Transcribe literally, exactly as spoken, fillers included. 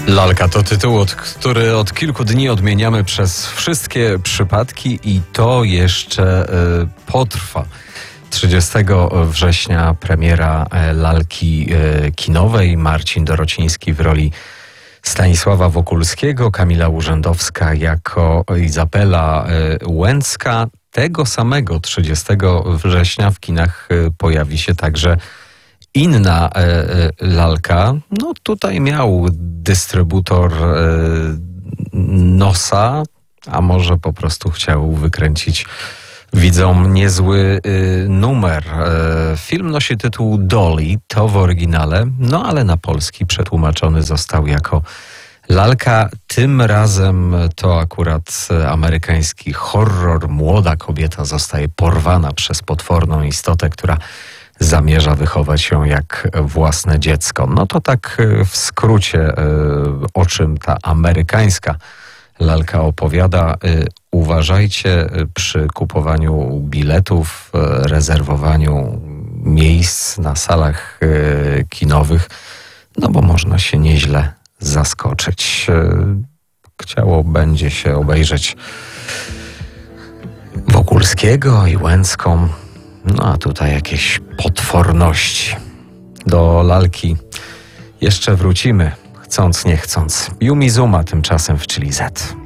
Lalka to tytuł, od, który od kilku dni odmieniamy przez wszystkie przypadki i to jeszcze y, potrwa. trzydziestego września premiera y, lalki y, kinowej. Marcin Dorociński w roli Stanisława Wokulskiego, Kamila Urzędowska jako Izabela y, Łęcka. Tego samego trzydziestego września w kinach y, pojawi się także inna e, e, lalka. No tutaj miał dystrybutor e, nosa, a może po prostu chciał wykręcić widzom niezły e, numer. E, film nosi tytuł Dolly, to w oryginale, no ale na polski przetłumaczony został jako Lalka. Tym razem to akurat amerykański horror. Młoda kobieta zostaje porwana przez potworną istotę, która zamierza wychować ją jak własne dziecko. No to tak w skrócie, o czym ta amerykańska lalka opowiada. Uważajcie przy kupowaniu biletów, rezerwowaniu miejsc na salach kinowych, no bo można się nieźle zaskoczyć. Chciało będzie się obejrzeć Wokulskiego i Łęcką. No a tutaj jakieś potworności. Do lalki jeszcze wrócimy, chcąc nie chcąc. Yumi Zuma tymczasem w Chili Z.